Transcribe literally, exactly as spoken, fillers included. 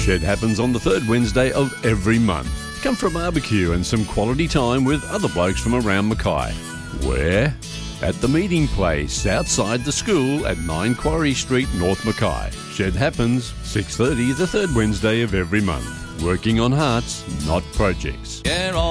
Shed happens on the third Wednesday of every month. Come for a barbecue and some quality time with other blokes from around Mackay. Where? At the meeting place outside the school at nine Quarry Street, North Mackay. Shed happens six thirty the third Wednesday of every month. Working on hearts, not projects. Get